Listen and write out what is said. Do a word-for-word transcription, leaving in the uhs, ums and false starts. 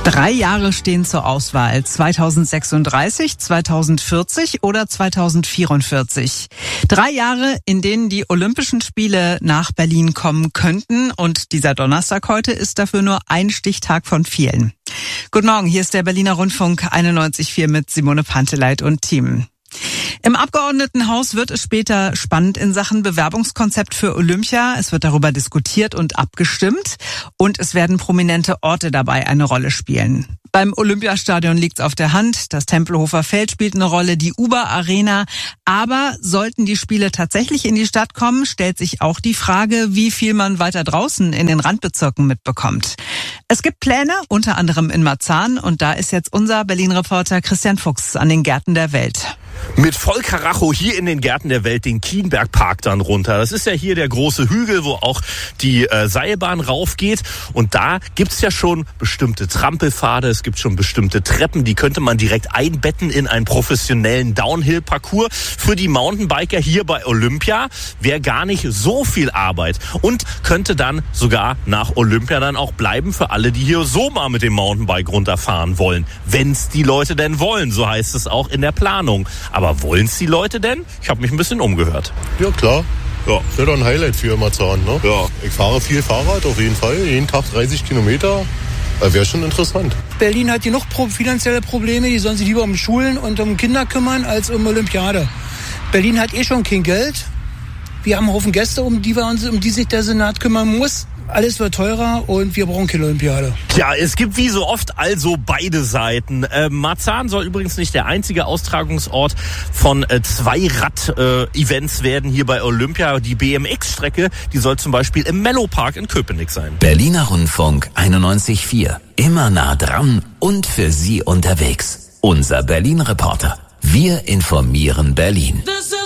Drei Jahre stehen zur Auswahl. zweitausendsechsunddreißig, zweitausendvierzig oder zweitausendvierundvierzig. Drei Jahre, in denen die Olympischen Spiele nach Berlin kommen könnten. Und dieser Donnerstag heute ist dafür nur ein Stichtag von vielen. Guten Morgen, hier ist der Berliner Rundfunk einundneunzig Komma vier mit Simone Panteleit und Team. Im Abgeordnetenhaus wird es später spannend in Sachen Bewerbungskonzept für Olympia. Es wird darüber diskutiert und abgestimmt. Und es werden prominente Orte dabei eine Rolle spielen. Beim Olympiastadion liegt's auf der Hand. Das Tempelhofer Feld spielt eine Rolle, die Uber Arena. Aber sollten die Spiele tatsächlich in die Stadt kommen, stellt sich auch die Frage, wie viel man weiter draußen in den Randbezirken mitbekommt. Es gibt Pläne, unter anderem in Marzahn. Und da ist jetzt unser Berlin-Reporter Christian Fuchs an den Gärten der Welt. Mit voll Karacho hier in den Gärten der Welt den Kienbergpark dann runter. Das ist ja hier der große Hügel, wo auch die äh, Seilbahn raufgeht. Und da gibt's ja schon bestimmte Trampelpfade, es gibt schon bestimmte Treppen, die könnte man direkt einbetten in einen professionellen Downhill-Parcours. Für die Mountainbiker hier bei Olympia wäre gar nicht so viel Arbeit und könnte dann sogar nach Olympia dann auch bleiben für alle, die hier so mal mit dem Mountainbike runterfahren wollen. Wenn's die Leute denn wollen, so heißt es auch in der Planung. Aber wollen's die Leute denn? Ich habe mich ein bisschen umgehört. Ja, klar. Ja, das wäre doch ein Highlight für Marzahn, ne? Ja. Ich fahre viel Fahrrad, auf jeden Fall. Jeden Tag dreißig Kilometer. Das wäre schon interessant. Berlin hat genug finanzielle Probleme. Die sollen sich lieber um Schulen und um Kinder kümmern als um Olympiade. Berlin hat eh schon kein Geld. Wir haben einen Haufen Gäste, um die, wir uns, um die sich der Senat kümmern muss. Alles wird teurer und wir brauchen keine Olympiade. Tja, es gibt wie so oft also beide Seiten. Äh, Marzahn soll übrigens nicht der einzige Austragungsort von äh, Zweirad-Events äh, werden hier bei Olympia. Die B M X-Strecke, die soll zum Beispiel im Mellow-Park in Köpenick sein. Berliner Rundfunk einundneunzig Komma vier. Immer nah dran und für Sie unterwegs. Unser Berlin-Reporter. Wir informieren Berlin.